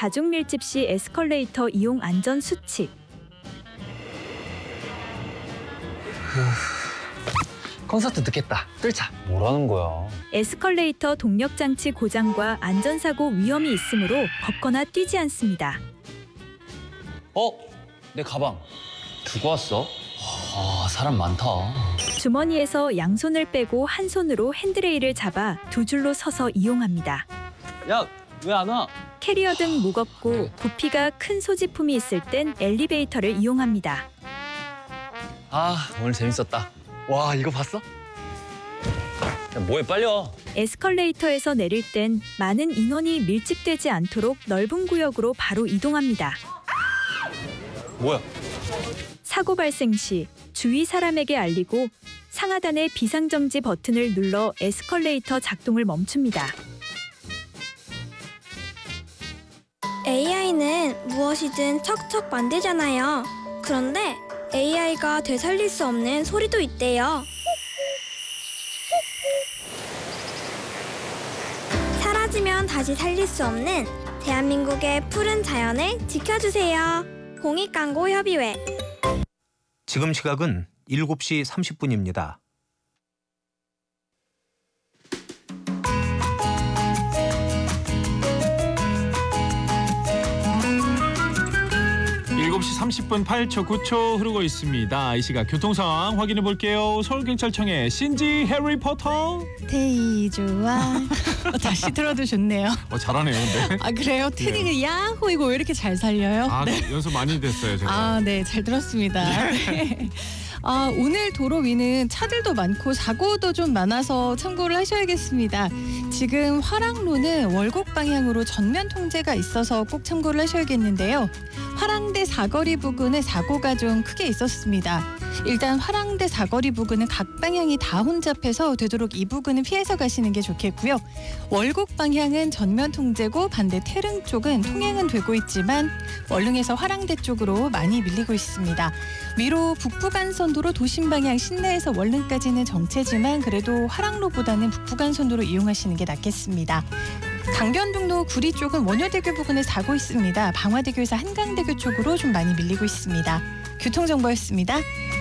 다중밀집 시 에스컬레이터 이용 안전 수칙. 콘서트 늦겠다. 뜰자. 뭐라는 거야? 에스컬레이터 동력장치 고장과 안전사고 위험이 있으므로 걷거나 뛰지 않습니다. 내 가방. 두고 왔어? 사람 많다. 주머니에서 양손을 빼고 한 손으로 핸드레일을 잡아 두 줄로 서서 이용합니다. 야, 왜 안 와? 캐리어 등 무겁고 부피가 큰 소지품이 있을 땐 엘리베이터를 이용합니다. 오늘 재밌었다. 와, 이거 봤어? 야, 뭐해, 빨리 와. 에스컬레이터에서 내릴 땐 많은 인원이 밀집되지 않도록 넓은 구역으로 바로 이동합니다. 뭐야? 사고 발생 시 주위 사람에게 알리고 상하단의 비상정지 버튼을 눌러 에스컬레이터 작동을 멈춥니다. AI는 무엇이든 척척 만들잖아요. 그런데 AI가 되살릴 수 없는 소리도 있대요. 사라지면 다시 살릴 수 없는 대한민국의 푸른 자연을 지켜주세요. 공익광고협의회. 지금 시각은 7시 30분입니다. 시 30분 8초 9초 흐르고 있습니다. 이 시각 교통 상황 확인해 볼게요. 서울경찰청의 신지 해리포터. 테이주와 다시 들어도 좋네요. 잘하네요, 근데. 그래요? 테디가 야호 이거 왜 이렇게 잘 살려요? 연습 많이 됐어요, 제가. 네, 잘 들었습니다. 네. 오늘 도로 위는 차들도 많고 사고도 좀 많아서 참고를 하셔야겠습니다. 지금 화랑로는 월곡 방향으로 전면 통제가 있어서 꼭 참고를 하셔야겠는데요. 화랑대 사거리 부근에 사고가 좀 크게 있었습니다. 일단 화랑대 사거리 부근은 각 방향이 다 혼잡해서 되도록 이 부근은 피해서 가시는 게 좋겠고요. 월곡 방향은 전면 통제고 반대 태릉 쪽은 통행은 되고 있지만 월릉에서 화랑대 쪽으로 많이 밀리고 있습니다. 위로 북부간선도로 도심 방향 신내에서 월릉까지는 정체지만 그래도 화랑로보다는 북부간선도로 이용하시는 게 낫겠습니다. 강변북로 구리 쪽은 원효대교 부근에 사고 있습니다. 방화대교에서 한강대교 쪽으로 좀 많이 밀리고 있습니다. 교통정보였습니다.